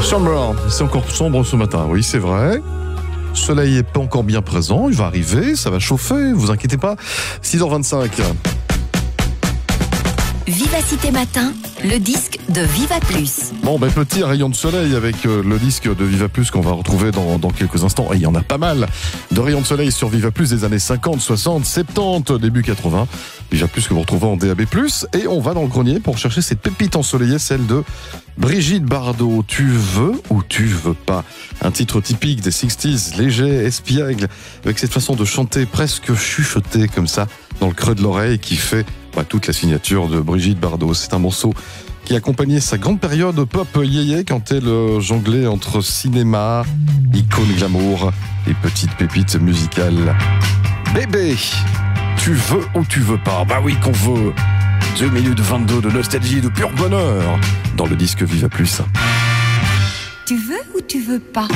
Chamber, c'est encore sombre ce matin, oui c'est vrai. Le soleil n'est pas encore bien présent, il va arriver, ça va chauffer, vous inquiétez pas. 6h25. Vivacité Matin, le disque de Viva Plus. Bon, petit rayon de soleil avec le disque de Viva Plus qu'on va retrouver dans quelques instants. Et il y en a pas mal de rayons de soleil sur Viva Plus des années 50, 60, 70, début 80. Viva Plus que vous retrouvez en DAB+. Et on va dans le grenier pour chercher cette pépite ensoleillée, celle de Brigitte Bardot. Tu veux ou tu veux pas? Un titre typique des 60s, léger, espiègle, avec cette façon de chanter presque chuchotée comme ça, dans le creux de l'oreille qui fait toute la signature de Brigitte Bardot. C'est un morceau qui accompagnait sa grande période pop yéyé quand elle jonglait entre cinéma, icône glamour et petites pépites musicales. Bébé, tu veux ou tu veux pas? Bah oui qu'on veut. 2 minutes 22 de nostalgie, de pur bonheur dans le disque Viva Plus. Tu veux ou tu veux pas?